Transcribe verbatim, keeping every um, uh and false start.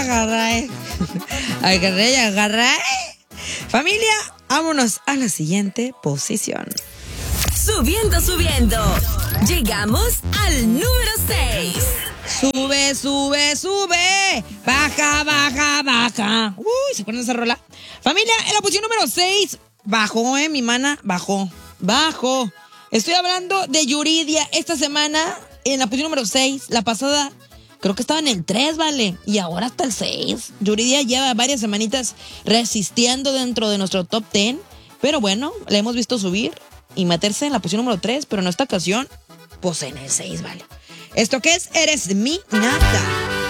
agarré. Agarré y agarré. Familia, vámonos a la siguiente posición. Subiendo, subiendo. Llegamos al número seis. Sube, sube, sube. Baja, baja, baja. Uy, ¿se acuerdan de esa rola? Familia, en la posición número seis. Bajó, eh, mi mana. Bajó. Bajó. Estoy hablando de Yuridia. Esta semana, en la posición número seis. La pasada, creo que estaba en el tres, ¿vale? Y ahora hasta el seis. Yuridia lleva varias semanitas resistiendo dentro de nuestro top diez. Pero bueno, la hemos visto subir y meterse en la posición número tres. Pero en esta ocasión, pues en el seis, ¿vale? ¿Esto qué es? Eres mi nata.